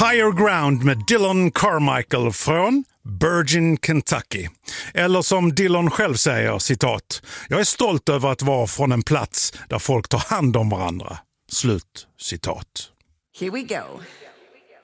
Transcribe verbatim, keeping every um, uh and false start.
Higher Ground med Dylan Carmichael från Virgin, Kentucky. Eller som Dylan själv säger, citat: jag är stolt över att vara från en plats där folk tar hand om varandra. Slut citat. Here we go.